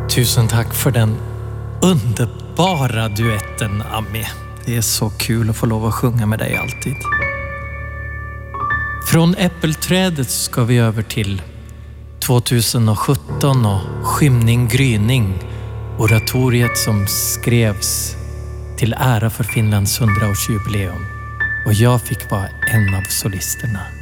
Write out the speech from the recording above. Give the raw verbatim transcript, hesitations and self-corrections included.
Tusen tack för den underbara duetten, Ami. Det är så kul att få lov att sjunga med dig alltid. Från Äppelträdet ska vi över till tjugohundrasjutton och Skymning gryning, oratoriet som skrevs till ära för Finlands hundraårsjubileum. Och jag fick vara en av solisterna.